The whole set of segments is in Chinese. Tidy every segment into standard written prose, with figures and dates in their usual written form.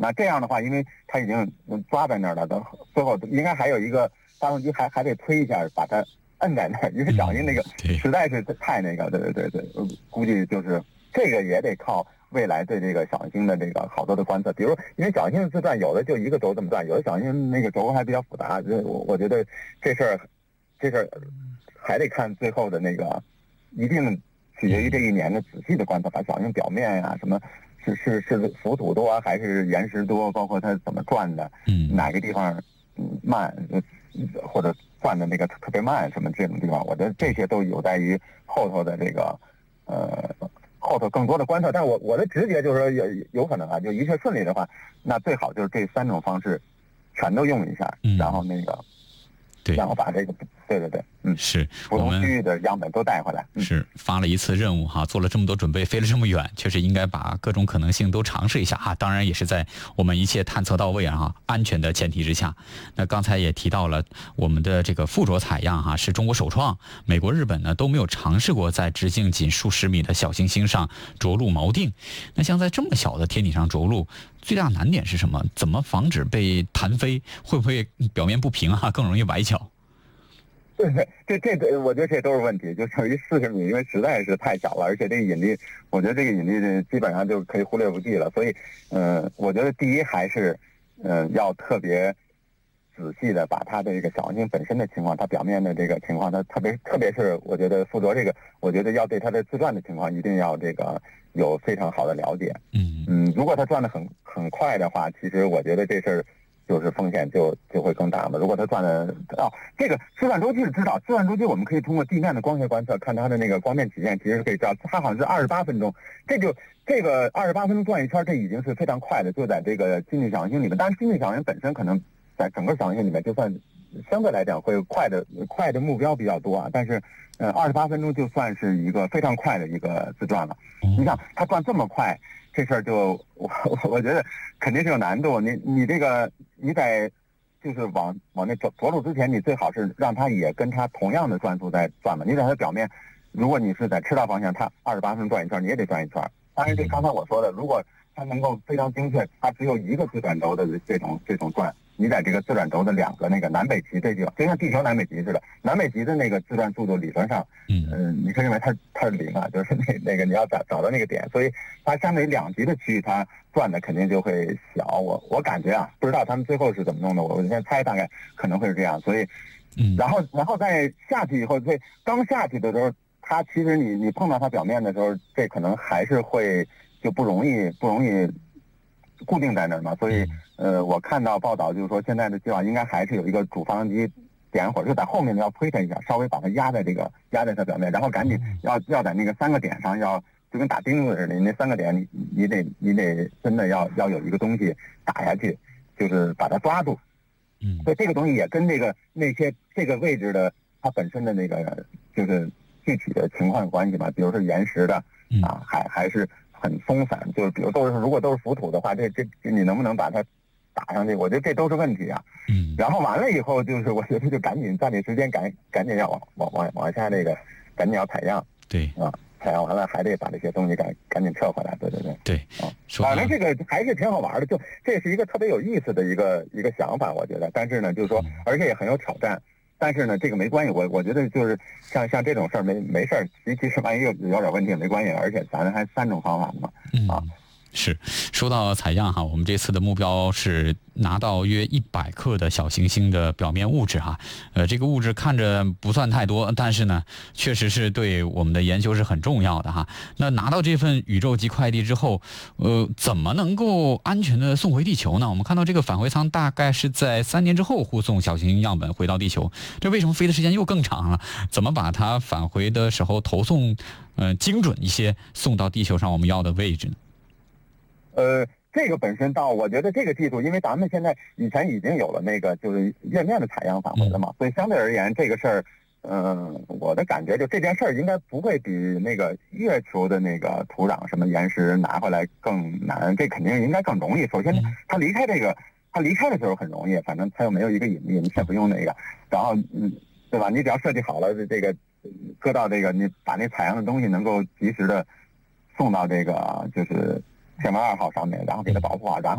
那这样的话，因为它已经抓在那儿了，等最后应该还有一个发动机还得推一下把它摁在那儿，因为脚印那个实在是太那个，对，估计就是这个也得靠未来对这个小行星的这个好多的观测，比如因为小行星的自转有的就一个轴这么转，有的小行星那个轴还比较复杂，我觉得这事儿还得看最后的那个，一定取决于这一年的仔细的观测，把小行星表面呀什么是浮土多还是岩石多，包括它怎么转的，哪个地方慢，或者转的那个特别慢什么这种地方，我觉得这些都有待于后头的这个后头更多的观测。但我的直觉就是说有可能啊，就一切顺利的话，那最好就是这3种方式全都用一下，然后那个对， 然后把这个对， 是不同区域的样本都带回来， 是发了一次任务哈，做了这么多准备，飞了这么远，确实应该把各种可能性都尝试一下哈。当然也是在我们一切探测到位啊，安全的前提之下。那刚才也提到了我们的这个附着采样哈，是中国首创，美国、日本呢都没有尝试过在直径仅数十米的小行星上着陆锚定。那像在这么小的天体上着陆，最大难点是什么？怎么防止被弹飞？会不会表面不平啊，更容易崴脚？ 对，这我觉得这都是问题，就等于40米，因为实在是太小了，而且这个引力，我觉得这个引力基本上就可以忽略不计了。所以，我觉得第一还是，要特别仔细的把它的这个小行星本身的情况，它表面的这个情况，它特别是我觉得附着这个，我觉得要对它的自转的情况一定要这个有非常好的了解。如果它转得很快的话，其实我觉得这事儿就是风险就会更大嘛。如果它转的这个自转周期是知道，自转周期我们可以通过地面的光学观测看它的那个光面曲线，其实是可以知道它好像是28分钟，这个28分钟转一圈，这已经是非常快的，就在这个近地小行星里面。当然近地小行星本身可能在整个小行星里面就算相对来讲会快的目标比较多啊，但是28分钟就算是一个非常快的一个自转了。你想它转这么快，这事儿就我觉得肯定是有难度。你这个你在就是往那着陆之前，你最好是让它也跟它同样的转速在转嘛。你在它表面，如果你是在赤道方向，它28分钟转一圈，你也得转一圈。当然，这刚才我说的，如果它能够非常精确，它只有一个自转轴的这种转，你在这个自转轴的2个那个南北极这地方，就像地球南北极似的，南北极的那个自转速度理论上，你可以认为它是0啊，就是那个你要找到那个点，所以它相对于2极的区域，它转的肯定就会小。我感觉啊，不知道他们最后是怎么弄的，我现在猜大概可能会是这样。所以，然后在下去以后，刚下去的时候，它其实你碰到它表面的时候，这可能还是会就不容易固定在那儿嘛。所以我看到报道就是说，现在的计划应该还是有一个主发动机点火，就在后面要推它一下，稍微把它压在它表面，然后赶紧要在那个3个点上就跟打钉子似的，那3个点你得真的要有一个东西打下去，就是把它抓住。所以这个东西也跟这个位置的它本身的那个就是具体的情况有关系吧。比如说岩石的还是很松散，就是比如如果都是浮土的话，这你能不能把它打上去？我觉得这都是问题啊。然后完了以后，就是我觉得就赶紧抓紧时间，赶紧要往下那个赶紧要采样。 对采样完了还得把这些东西赶紧撤回来。对。反正这个还是挺好玩的，就这是一个特别有意思的一个想法，我觉得。但是呢，就是说，而且也很有挑战。但是呢，这个没关系，我觉得就是像这种事儿没事儿，其实万一有点问题也没关系，而且咱还3种方法嘛。 是，说到采样哈，我们这次的目标是拿到约100克的小行星的表面物质哈。这个物质看着不算太多，但是呢，确实是对我们的研究是很重要的哈。那拿到这份宇宙级快递之后，怎么能够安全的送回地球呢？我们看到这个返回舱大概是在3年之后护送小行星样本回到地球，这为什么飞的时间又更长了？怎么把它返回的时候投送精准一些，送到地球上我们要的位置呢？ 这个本身我觉得这个技术，因为咱们现在以前已经有了那个就是月面的采样返回了嘛，所以相对而言这个事儿，我的感觉就这件事儿应该不会比那个月球的那个土壤什么岩石拿回来更难，这肯定应该更容易。首先，它离开的时候很容易，反正它又没有一个引力，你先不用那个，然后对吧？你只要设计好了这个搁到这个，你把那采样的东西能够及时的送到这个就是天文2号上面，然后给它保护好，然后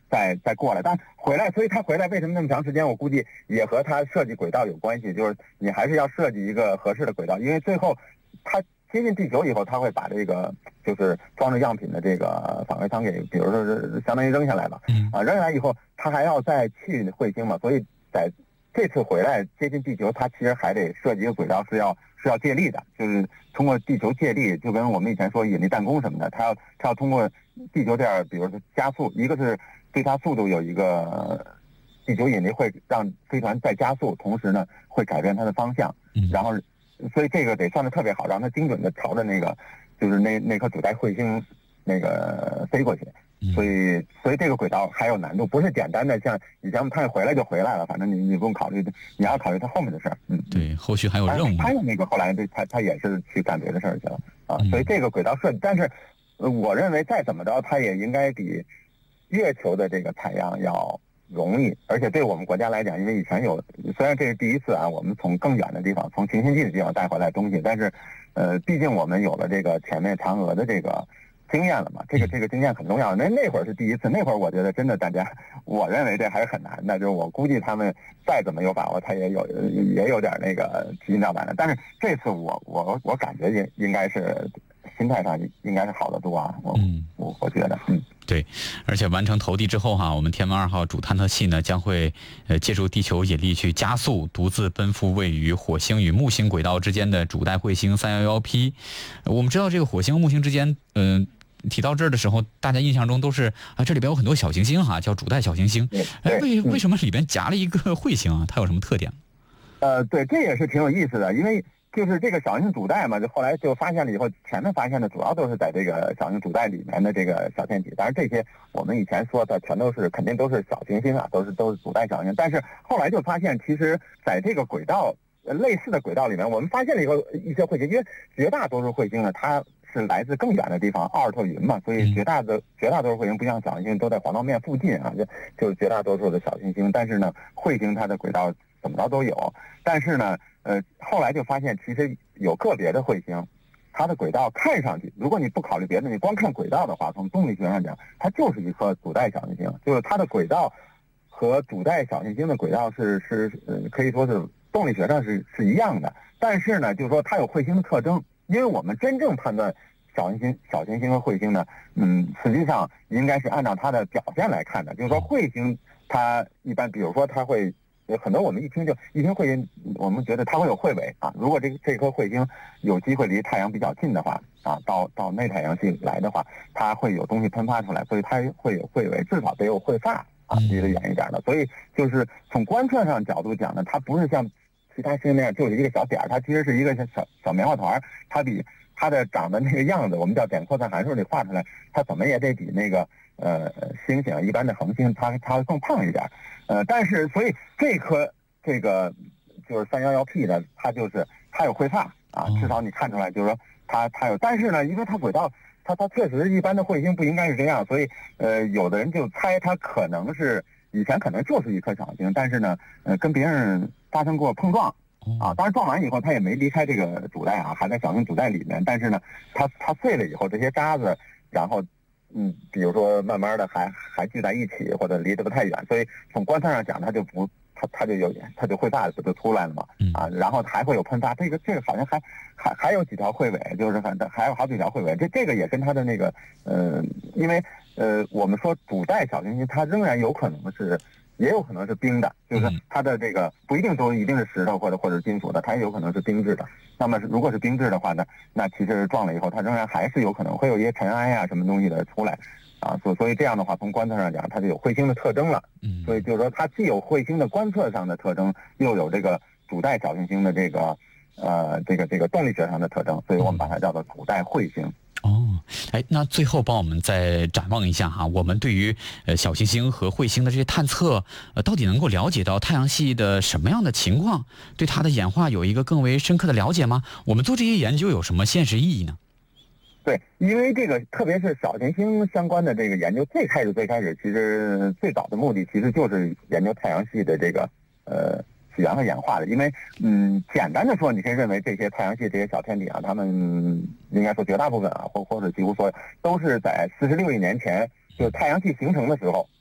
再过来，但回来，所以它回来为什么那么长时间？我估计也和它设计轨道有关系，就是你还是要设计一个合适的轨道，因为最后它接近地球以后，它会把这个就是装着样品的这个返回舱给，比如说是相当于扔下来吧，扔下来以后，它还要再去彗星嘛，所以在这次回来接近地球，它其实还得设计一个轨道是要借力的，就是通过地球借力，就跟我们以前说引力弹弓什么的，它要通过地球这样，比如说加速，一个是对它速度有一个地球引力会让飞船再加速，同时呢会改变它的方向，然后所以这个得算得特别好，让它精准的朝着那个就是那颗主带彗星那个飞过去。所以这个轨道还有难度，不是简单的像以前我们看回来就回来了，反正你不用考虑，你要考虑它后面的事儿。 对，后续还有任务。 他那个后来他也是去干别的事儿去了啊，所以这个轨道设计，但是我认为再怎么着，它也应该比月球的这个采样要容易，而且对我们国家来讲，因为以前虽然这是第一次啊，我们从更远的地方，从行星近的地方带回来东西，但是毕竟我们有了这个前面嫦娥的这个经验了嘛，这个经验很重要。那会儿是第一次，那会儿我觉得真的大家，我认为这还是很难的，就是我估计他们再怎么有把握，他也有点那个提心吊胆的。但是这次我感觉应该是心态上应该是好得多啊，我觉得对，而且完成投递之后哈，我们天问2号主探测器呢将会借助地球引力去加速，独自奔赴位于火星与木星轨道之间的主带彗星311P。我们知道这个火星和木星之间，提到这儿的时候，大家印象中都是这里边有很多小行星哈，叫主带小行星。为什么里边夹了一个彗星啊？它有什么特点？ 对，这也是挺有意思的，因为就是这个小行星主带嘛，就后来就发现了以后，前面发现的主要都是在这个小行星主带里面的这个小天体，当然这些我们以前说的全肯定都是小行星啊，都是主带小行星，但是后来就发现，其实在这个轨道类似的轨道里面，我们发现了以后一些彗星，因为绝大多数彗星呢，它是来自更远的地方，奥尔特云嘛，所以绝大多数彗星不像小行星都在黄道面附近啊，就是绝大多数的小行星，但是呢，彗星它的轨道怎么着都有，但是呢，后来就发现其实有个别的彗星，它的轨道看上去，如果你不考虑别的，你光看轨道的话，从动力学上讲，它就是一颗主带小行星，就是它的轨道和主带小行星的轨道是可以说是动力学上是一样的，但是呢，就是说它有彗星的特征，因为我们真正判断小行星和彗星呢，实际上应该是按照它的表现来看的，就是说彗星它一般，比如说它会。很多我们一听彗星，我们觉得它会有彗尾啊。如果这颗彗星有机会离太阳比较近的话啊，到内太阳系来的话，它会有东西喷发出来，所以它会有彗尾，至少得有彗发啊，离得远一点的。所以就是从观测上角度讲呢，它不是像其他星那样就是一个小点儿，它其实是一个小棉花团，它比它的长的那个样子，我们叫点扩散函数里画出来，它怎么也得比那个星星一般的恒星它会更胖一点。但是所以这个就是311P 呢，它有彗发啊，至少你看出来就是说它有，但是呢，因为它轨道它确实一般的彗星不应该是这样，所以有的人就猜它可能是以前可能就是一颗小星，但是呢跟别人发生过碰撞啊，当然撞完以后它也没离开这个主带啊，还在小行星主带里面，但是呢它碎了以后这些渣子，然后比如说慢慢的还聚在一起，或者离得不太远，所以从观测上讲，它就会发就出来了嘛，然后还会有喷发，这个好像还有几条彗尾，就是反正还有好几条彗尾，这个也跟它的那个因为我们说主带小行星，它仍然也有可能是冰的，就是它的这个不一定都一定是石头或者金属的，它也有可能是冰质的。那么如果是冰质的话呢，那其实撞了以后，它仍然还是有可能会有一些尘埃啊什么东西的出来啊，所以这样的话，从观测上讲，它就有彗星的特征了。所以就是说，它既有彗星的观测上的特征，又有这个主带小行星的这个动力学上的特征，所以我们把它叫做主带彗星。 那最后帮我们再展望一下哈，我们对于小行星和彗星的这些探测，到底能够了解到太阳系的什么样的情况？对它的演化有一个更为深刻的了解吗？我们做这些研究有什么现实意义呢？ 对，因为这个特别是小行星相关的这个研究，最开始其实最早的目的其实就是研究太阳系的这个起源和演化的，因为简单的说，你可以认为这些太阳系这些小天体啊，它们应该说绝大部分啊，或者几乎所有都是在46亿年前，就是太阳系形成的时候